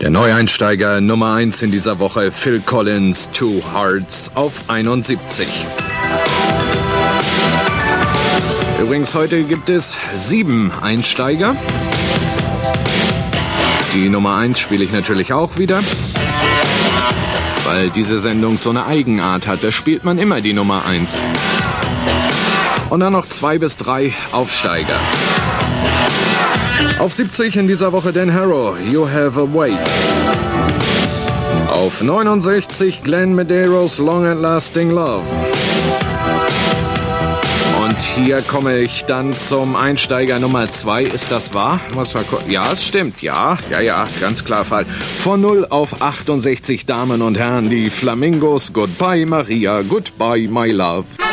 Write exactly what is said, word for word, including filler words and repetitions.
Der Neueinsteiger Nummer eins in dieser Woche, Phil Collins, Two Hearts auf einundsiebzig. Übrigens, heute gibt es sieben Einsteiger. Die Nummer eins spiele ich natürlich auch wieder, weil diese Sendung so eine Eigenart hat. Da spielt man immer die Nummer eins. Und dann noch zwei bis drei Aufsteiger. Auf siebzig in dieser Woche Dan Harrow, You Have a Way. Auf neunundsechzig Glenn Medeiros, Long and Lasting Love. Und hier komme ich dann zum Einsteiger Nummer zwei. Ist das wahr? Was war? Ja, es stimmt. Ja, ja, ja, ganz klar Fall. Von null auf achtundsechzig, Damen und Herren, die Flamingos. Goodbye Maria, goodbye my love.